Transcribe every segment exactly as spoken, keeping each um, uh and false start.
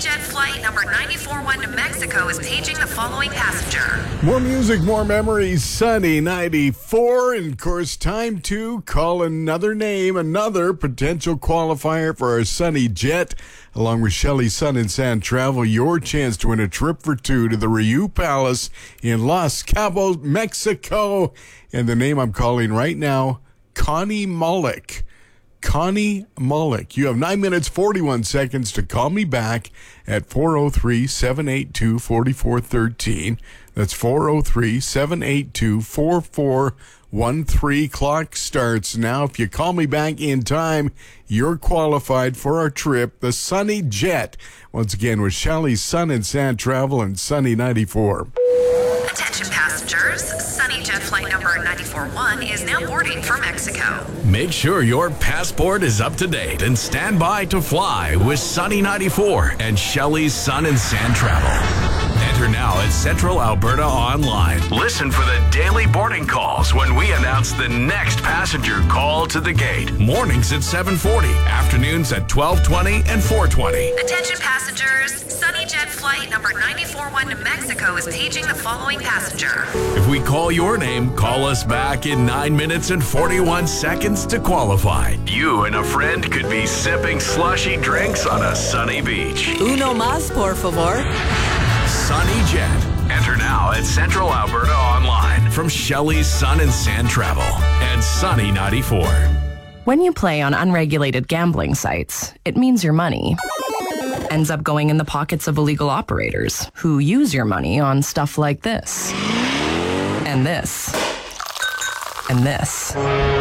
SunnyJet flight number nine four one to Mexico is paging the following passenger. More music, more memories. Sunny ninety-four. And, of course, time to call another name, another potential qualifier for our SunnyJet. Along with Shelly's Sun and Sand Travel, your chance to win a trip for two to the Riu Palace in Los Cabos, Mexico. And the name I'm calling right now, Connie Mullick. Connie Mullick. You have nine minutes, forty-one seconds to call me back at four oh three, seven eight two, four four one three. That's four oh three, seven eight two, four four one three. Clock starts now. If you call me back in time, you're qualified for our trip, the SunnyJet. Once again, with Shelly's Sun and Sand Travel and Sunny ninety-four. Attention passengers, SunnyJet flight number nine four one is now boarding for Mexico. Make sure your passport is up to date and stand by to fly with Sunny ninety-four and Shelly's Sun and Sand Travel. Enter now at Central Alberta Online. Listen for the daily boarding calls when we announce the next passenger call to the gate. Mornings at seven forty, afternoons at twelve twenty and four twenty. Attention passengers, SunnyJet flight number nine four one to Mexico is paging the following passenger. If we call your name, call us back in nine minutes and forty-one seconds to qualify. You and a friend could be sipping slushy drinks on a sunny beach. Uno más, por favor. SunnyJet. Enter now at Central Alberta Online from Shelly's Sun and Sand Travel and Sunny ninety-four. When you play on unregulated gambling sites, it means your money ends up going in the pockets of illegal operators who use your money on stuff like this, and this, and this.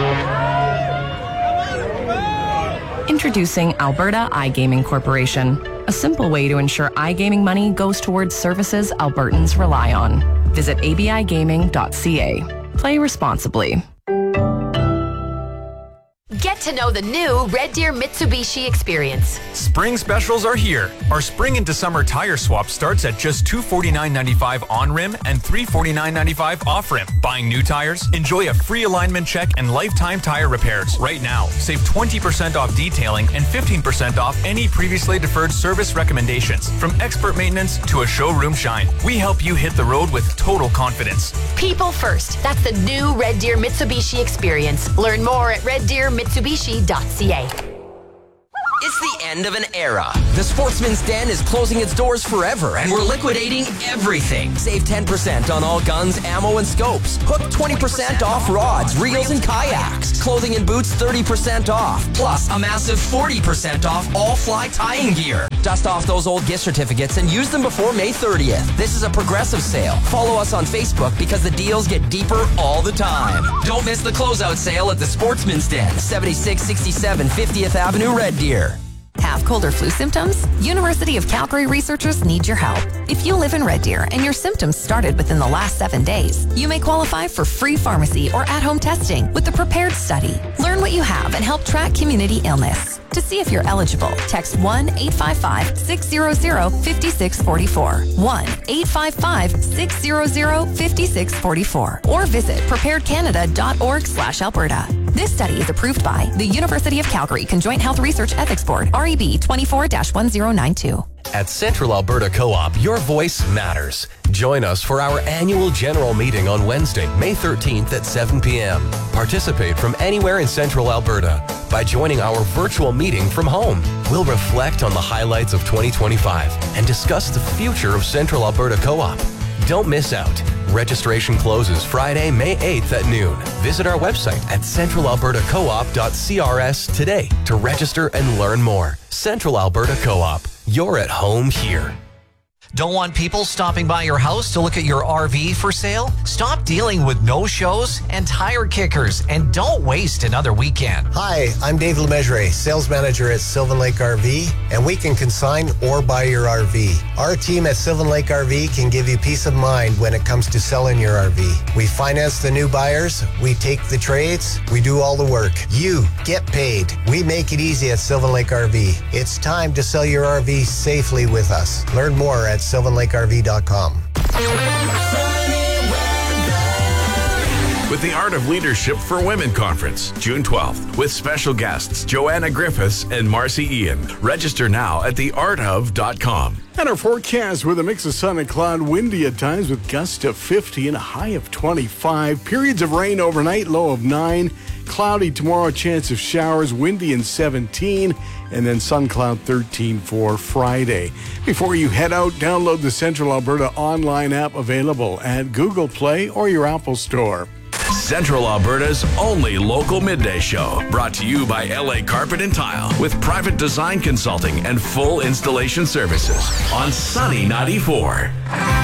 Introducing Alberta iGaming Corporation, a simple way to ensure iGaming money goes towards services Albertans rely on. Visit a b i gaming dot c a. Play responsibly. Get to know the new Red Deer Mitsubishi experience. Spring specials are here. Our spring into summer tire swap starts at just two hundred forty-nine dollars and ninety-five cents on rim and three hundred forty-nine dollars and ninety-five cents off rim. Buying new tires? Enjoy a free alignment check and lifetime tire repairs. Right now, save twenty percent off detailing and fifteen percent off any previously deferred service recommendations. From expert maintenance to a showroom shine, we help you hit the road with total confidence. People first. That's the new Red Deer Mitsubishi experience. Learn more at red deer mitsubishi dot c a. It's the end of an era. The Sportsman's Den is closing its doors forever, and we're liquidating everything. Save ten percent on all guns, ammo, and scopes. Hook twenty percent off rods, reels, and kayaks. Clothing and boots thirty percent off. Plus, a massive forty percent off all fly tying gear. Dust off those old gift certificates and use them before May thirtieth. This is a progressive sale. Follow us on Facebook because the deals get deeper all the time. Don't miss the closeout sale at the Sportsman's Den, seventy-six sixty-seven fiftieth Avenue, Red Deer. Have cold or flu symptoms? University of Calgary researchers need your help. If you live in Red Deer and your symptoms started within the last seven days, you may qualify for free pharmacy or at-home testing with the Prepared Study. Learn what you have and help track community illness. To see if you're eligible, text one eight five five, six zero zero, five six four four, one eight five five, six zero zero, five six four four, or visit prepared canada dot org slash Alberta. This study is approved by the University of Calgary Conjoint Health Research Ethics Board, R E B twenty-four dash one zero nine two. At Central Alberta Co-op, your voice matters. Join us for our annual general meeting on Wednesday, May thirteenth at seven p.m. Participate from anywhere in Central Alberta by joining our virtual meeting from home. We'll reflect on the highlights of twenty twenty-five and discuss the future of Central Alberta Co-op. Don't miss out. Registration closes Friday, May eighth at noon. Visit our website at central alberta co op dot c r s today to register and learn more. Central Alberta Co-op. You're at home here. Don't want people stopping by your house to look at your R V for sale? Stop dealing with no-shows and tire kickers, and don't waste another weekend. Hi, I'm Dave Lemessurier, sales manager at Sylvan Lake R V, and we can consign or buy your R V. Our team at Sylvan Lake R V can give you peace of mind when it comes to selling your R V. We finance the new buyers, we take the trades, we do all the work. You get paid. We make it easy at Sylvan Lake R V. It's time to sell your R V safely with us. Learn more at sylvan lake r v dot com. with the Art of Leadership for Women Conference, June twelfth, with special guests Joanna Griffiths and Marcy Ian. Register now at the art of dot com. And our forecast with a mix of sun and cloud, windy at times with gusts of fifty and a high of twenty-five. Periods of rain overnight, low of nine. Cloudy tomorrow, chance of showers, windy and seventeen. And then sun cloud thirteen for Friday. Before you head out, download the Central Alberta online app available at Google Play or your Apple Store. Central Alberta's only local midday show, brought to you by L A Carpet and Tile, with private design consulting and full installation services on Sunny ninety-four.